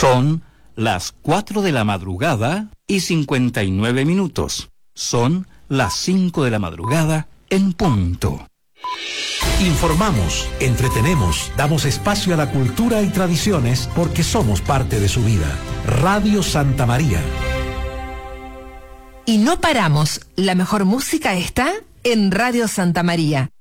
Son las 4 de la madrugada y 59 minutos. Son las 5 de la madrugada en punto. Informamos, entretenemos, damos espacio a la cultura y tradiciones porque somos parte de su vida. Radio Santa María. Y no paramos, la mejor música está en Radio Santa María.